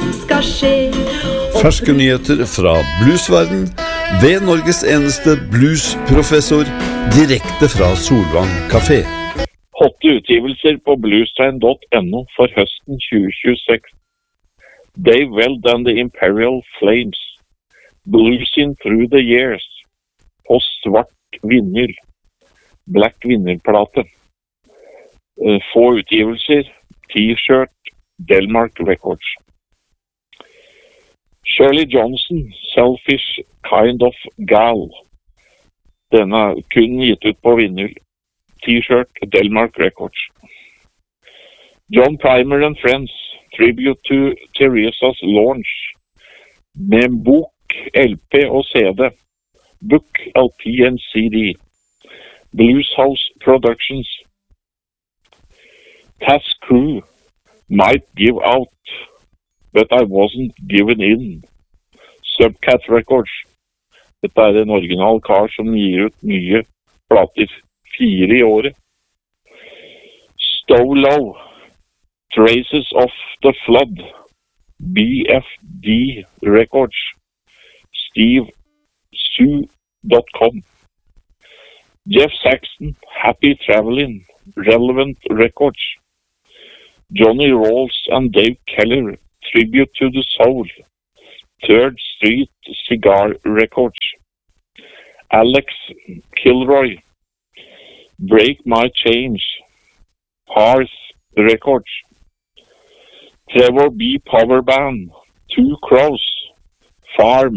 skal skje. Ferske nyheter fra bluesverden ved Norges eneste bluesprofessor, direkte fra Solvang Café. Hotte utgivelser på bluestrain.no for høsten 2026. Dave Weld and the Imperial Flames. Bluesing Through the Years. På svart vinyl. Black vinylplate. Få utgivelser. T-shirt. Delmark Records. Shirley Johnson. Selfish Kind of Gal. Denne er kun gitt ut på vinyl. T-shirt. Delmark Records. John Primer and Friends. Tribute to Teresa's Launch. Med bok, LP og CD. Book, LP and CD. Blues House Productions. Task Crew. Might give out, but I wasn't given in. Subcat Records. Dette er en original kar som gir ut nye plater 4 i året. Stow Low. Traces of the Flood. BFD Records. SteveSue.com. Jeff Saxton. Happy Traveling. Relevant Records. Johnny Rawls and Dave Keller. Tribute to the Soul. 3rd Street Cigar Records. Alex Kilroy. Break My Change. Hearth Records. Trevor B. Power Band. 2 Crows. Farm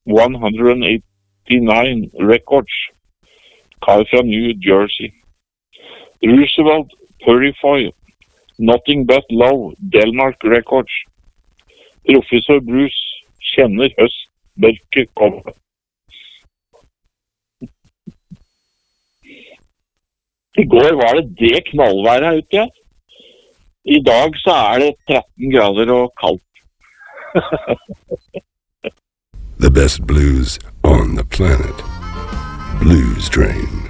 189 Records. Kar fra New Jersey. Roosevelt Purifoy. Nothing But Love. Delmark Records. Professor Bruce. Kjenner høstmørket komme. I går var det knallværet her ute. I dag så det 13 grader og kaldt. The best blues on the planet. Blues Train.